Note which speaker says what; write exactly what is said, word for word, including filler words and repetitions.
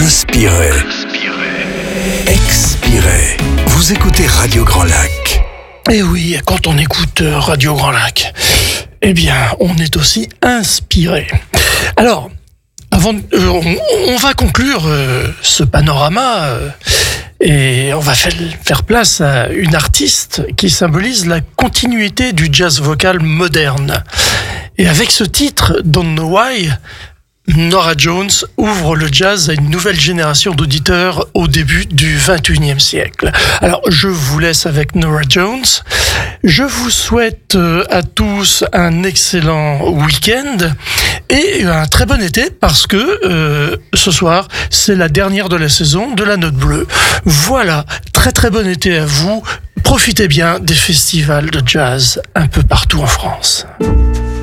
Speaker 1: Inspirez. Expirez. Vous écoutez Radio Grand Lac.
Speaker 2: Et oui, quand on écoute Radio Grand Lac, eh bien, on est aussi inspiré. Alors, avant, de, euh, on, on va conclure euh, ce panorama euh, et on va faire, faire place à une artiste qui symbolise la continuité du jazz vocal moderne. Et avec ce titre, Don't Know Why, Norah Jones ouvre le jazz à une nouvelle génération d'auditeurs au début du vingt et unième siècle. Alors, je vous laisse avec Norah Jones. Je vous souhaite à tous un excellent week-end et un très bon été parce que euh, ce soir, c'est la dernière de la saison de la Note Bleue. Voilà, très très bon été à vous. Profitez bien des festivals de jazz un peu partout en France.